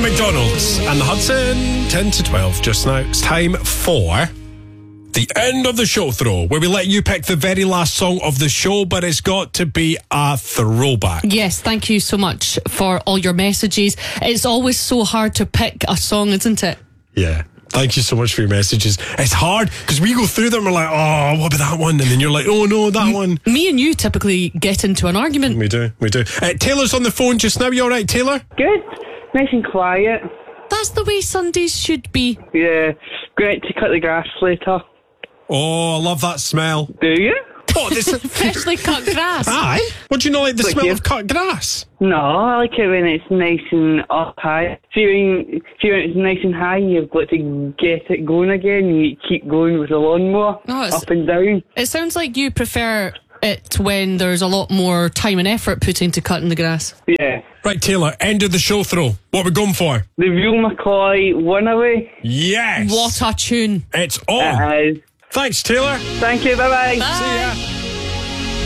McDonald's and the Hudson. 10 to 12 just now. It's time for the end of the show throw, where we let you pick the very last song of the show, but it's got to be a throwback. Yes, thank you so much for all your messages. It's always so hard to pick a song, isn't it? Yeah. Thank you so much for your messages. It's hard because we go through them and we're like, oh, what about that one? And then you're like, oh no, that one. Me and you typically get into an argument. We do. Taylor's on the phone just now. You all right, Taylor? Good. Nice and quiet. That's the way Sundays should be. Yeah. Great to cut the grass later. Oh, I love that smell. Do you? Oh, this Freshly cut grass. Aye. What do you not like the Like smell you. of cut grass? No, I like it when it's nice and up high. See, when it's nice and high, you've got to get it going again. You keep going with the lawnmower, up and down. It sounds like you prefer it when there's a lot more time and effort put into cutting the grass. Yeah. Right, Taylor, end of the show throw. What are we going for? The Real McCoy One Away. Yes. What a tune. It's on. It is. Thanks, Taylor. Thank you, bye-bye. Bye. See ya.